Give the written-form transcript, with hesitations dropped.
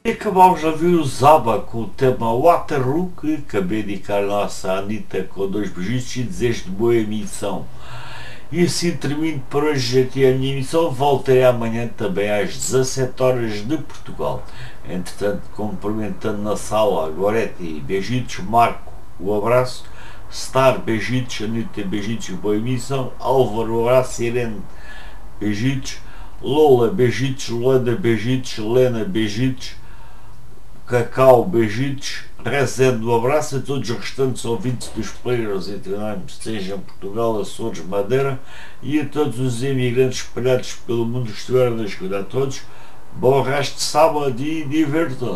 E acabámos de ouvir o Zaba com o tema Waterloo, que acabei de dedicar a nossa Anitta com dois beijos e desejo de boa emissão. E assim termino por hoje aqui a minha emissão. Voltarei amanhã também às 17 horas de Portugal. Entretanto, cumprimentando na sala Goretti, beijitos, Marco, o abraço, Star, beijitos, Anitta, beijitos, boa emissão, Álvaro, o abraço, Irene, beijitos, Lola, beijitos, Luanda, beijitos, Helena, beijitos, Cacau, beijitos, Rezende, um abraço a todos os restantes ouvintes dos players internacionais, seja em Portugal, Açores, Madeira, e a todos os imigrantes espalhados pelo mundo que estiveram a escutar. A todos, bom resto de sábado e divertam.